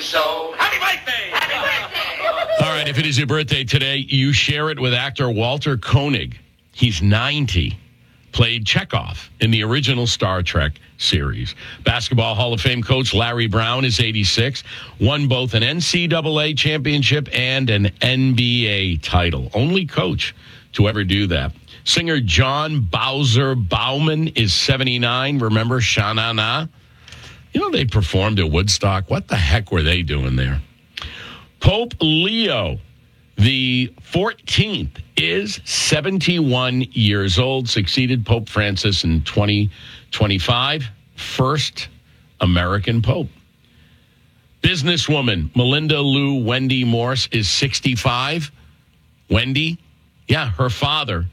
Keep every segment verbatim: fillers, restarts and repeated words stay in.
so happy birthday! Happy birthday! All right, if it is your birthday today, you share it with actor Walter Koenig. He's ninety. Played Chekhov in the original Star Trek series. Basketball Hall of Fame coach Larry Brown is eighty-six. Won both an N C double A championship and an N B A title. Only coach to ever do that. Singer John Bowser Bauman is seventy-nine. Remember Sha-Na-Na? You know, they performed at Woodstock. What the heck were they doing there? Pope Leo the fourteenth is seventy-one years old, succeeded Pope Francis in twenty twenty-five, first American Pope. Businesswoman Melinda Lou Wendy Morse is sixty-five. Wendy, yeah, her father,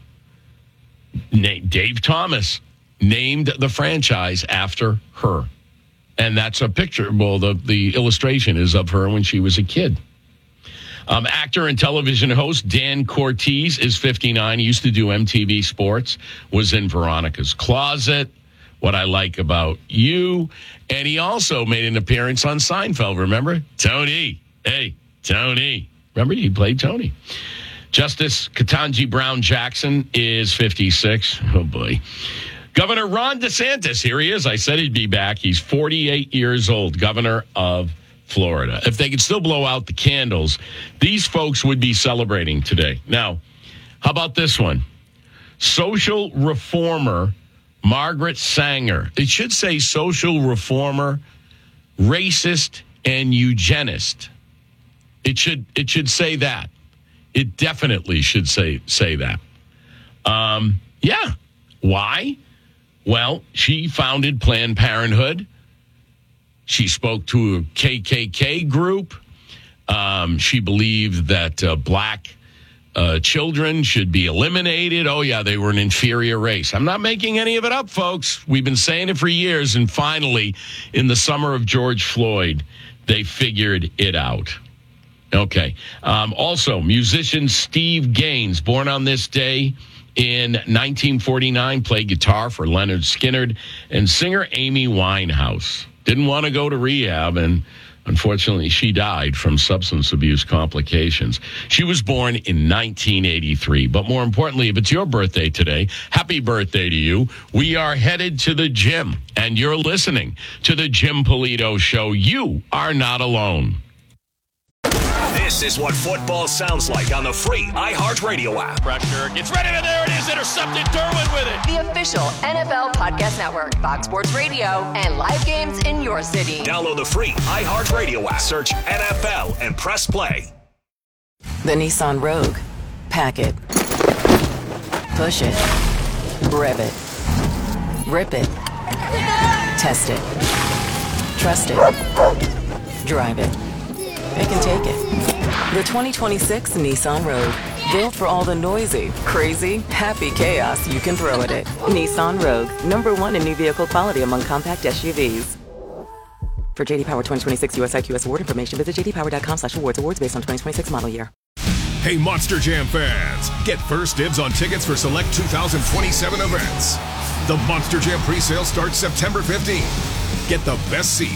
Dave Thomas, named the franchise after her. And that's a picture, well, the, the illustration is of her when she was a kid. Um, actor and television host Dan Cortese is fifty-nine. He used to do M T V Sports, was in Veronica's Closet, What I Like About You, and he also made an appearance on Seinfeld, remember? Tony. Hey, Tony. Remember, he played Tony. Justice Ketanji Brown Jackson is fifty-six. Oh, boy. Governor Ron DeSantis, here he is. I said he'd be back. He's forty-eight years old, governor of Florida. If they could still blow out the candles, these folks would be celebrating today. Now, how about this one? Social reformer Margaret Sanger. It should say social reformer, racist, and eugenist. It should it should say that. It definitely should say say that. Um, yeah. Why? Well, she founded Planned Parenthood. She spoke to a K K K group. Um, she believed that uh, black uh, children should be eliminated. Oh, yeah, they were an inferior race. I'm not making any of it up, folks. We've been saying it for years. And finally, in the summer of George Floyd, they figured it out. Okay. Um, also, musician Steve Gaines, born on this day in nineteen forty-nine, played guitar for Lynyrd Skynyrd, and singer Amy Winehouse. Didn't want to go to rehab, and unfortunately, she died from substance abuse complications. She was born in nineteen eighty-three. But more importantly, if it's your birthday today, happy birthday to you. We are headed to the gym, and you're listening to the Jim Polito Show. You are not alone. This is what football sounds like on the free iHeartRadio app. Pressure gets ready, and there it is. Intercepted. Derwin with it. The official N F L Podcast Network, Fox Sports Radio, and live games in your city. Download the free iHeartRadio app. Search N F L and press play. The Nissan Rogue. Pack it. Push it. Rev it. Rip it. Test it. Trust it. Drive it. It can take it. The twenty twenty-six Nissan Rogue. Built for all the noisy, crazy, happy chaos you can throw at it. Nissan Rogue. Number one in new vehicle quality among compact S U Vs. For J D Power twenty twenty-six U S I Q S award information, visit j d power dot com slash awards. Awards based on twenty twenty-six model year. Hey, Monster Jam fans. Get first dibs on tickets for select two thousand twenty-seven events. The Monster Jam presale starts September fifteenth. Get the best seat